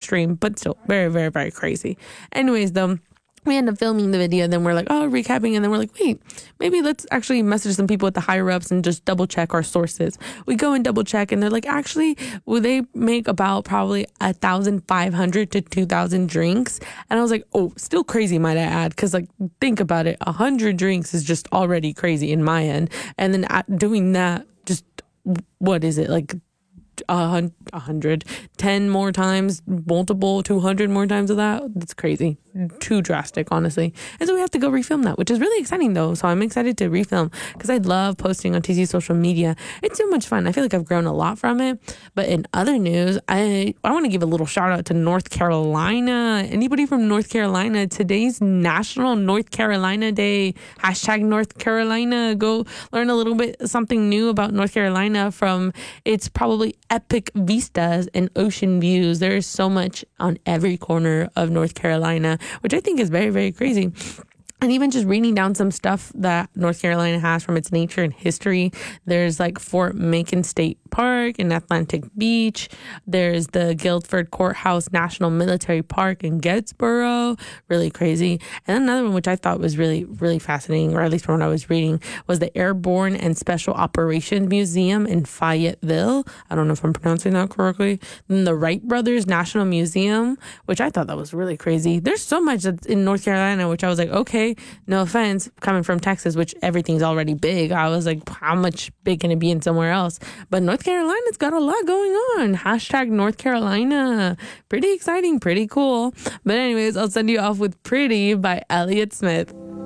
extreme, but still very, very, very crazy. Anyways, though, we end up filming the video, and then we're like, recapping, and then we're like, wait, maybe let's actually message some people at the higher ups and just double check our sources. We go and double check, and they're like, actually, well, they make about probably 1,500 to 2,000 drinks. And I was like, oh, still crazy, might I add, because like, think about it, 100 drinks is just already crazy in my end. And then doing that, just, what is it, like 110 more times, multiple 200 more times of that. That's crazy. Too drastic, honestly. And so we have to go refilm that, which is really exciting though. So I'm excited to refilm because I love posting on TC social media. It's so much fun. I feel like I've grown a lot from it. But in other news, I want to give a little shout out to North Carolina. Anybody from North Carolina? Today's National North Carolina Day. # North Carolina. Go learn a little bit something new about North Carolina from its probably epic vistas and ocean views. There is so much on every corner of North Carolina, which I think is very, very crazy. And even just reading down some stuff that North Carolina has from its nature and history. There's like Fort Macon State Park in Atlantic Beach. There's the Guilford Courthouse National Military Park in Gettysboro. Really crazy. And another one, which I thought was really, really fascinating, or at least from what I was reading, was the Airborne and Special Operations Museum in Fayetteville. I don't know if I'm pronouncing that correctly. Then the Wright Brothers National Museum, which I thought that was really crazy. There's so much that's in North Carolina, which I was like, okay, no offense, coming from Texas, which everything's already big. I was like, how much big can it be in somewhere else? But North Carolina's got a lot going on. # North Carolina. Pretty exciting, pretty cool. But anyways, I'll send you off with Pretty by Elliott Smith.